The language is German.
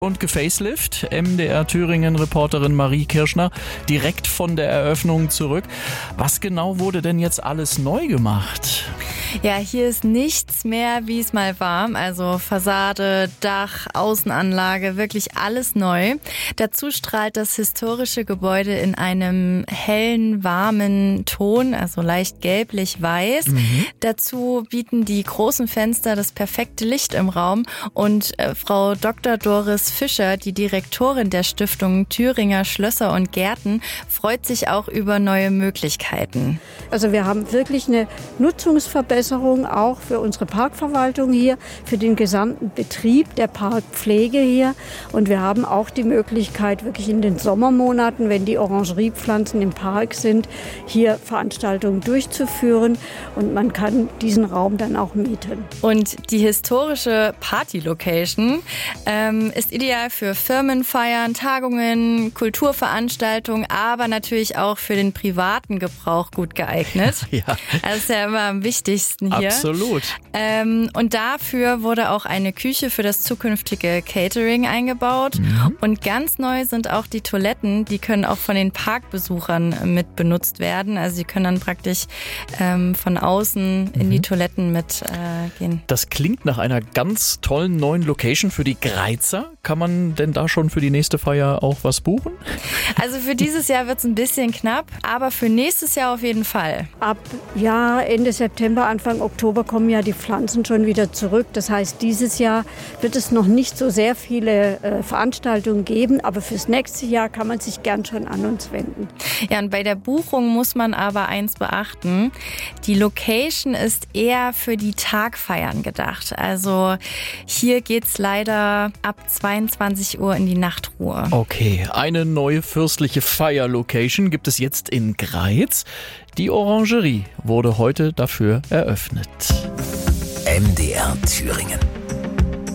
Und gefacelift, MDR Thüringen-Reporterin Marie Kirschner, direkt von der Eröffnung zurück. Was genau wurde denn jetzt alles neu gemacht? Ja, hier ist nichts mehr, wie es mal war. Also Fassade, Dach, Außenanlage, wirklich alles neu. Dazu strahlt das historische Gebäude in einem hellen, warmen Ton, also leicht gelblich-weiß. Dazu bieten die großen Fenster das perfekte Licht im Raum. Und Frau Dr. Doris Fischer, die Direktorin der Stiftung Thüringer Schlösser und Gärten, freut sich auch über neue Möglichkeiten. Also wir haben wirklich eine Nutzungsverbesserung auch für unsere Parkverwaltung hier, für den gesamten Betrieb der Parkpflege hier. Und wir haben auch die Möglichkeit, wirklich in den Sommermonaten, wenn die Orangeriepflanzen im Park sind, hier Veranstaltungen durchzuführen. Und man kann diesen Raum dann auch mieten. Und die historische Party-Location ist ideal für Firmenfeiern, Tagungen, Kulturveranstaltungen, aber natürlich auch für den privaten Gebrauch gut geeignet. Ja. Das ist ja immer am wichtigsten hier. Absolut. Und dafür wurde auch eine Küche für das zukünftige Catering eingebaut. Und ganz neu sind auch die Toiletten. Die können auch von den Parkbesuchern mit benutzt werden. Also sie können dann praktisch von außen in die Toiletten mit gehen. Das klingt nach einer ganz tollen neuen Location für die Greizer. Kann man denn da schon für die nächste Feier auch was buchen? Also für dieses Jahr wird es ein bisschen knapp, aber für nächstes Jahr auf jeden Fall. Ab Ende September, Anfang Oktober kommen ja die Pflanzen schon wieder zurück. Das heißt, dieses Jahr wird es noch nicht so sehr viele Veranstaltungen geben, aber fürs nächste Jahr kann man sich gern schon an uns wenden. Ja, und bei der Buchung muss man aber eins beachten. Die Location ist eher für die Tagfeiern gedacht. Also hier geht's leider ab 22 Uhr in die Nachtruhe. Okay, eine neue fürstliche Feierlocation gibt es jetzt in Greiz. Die Orangerie wurde heute dafür eröffnet. MDR Thüringen.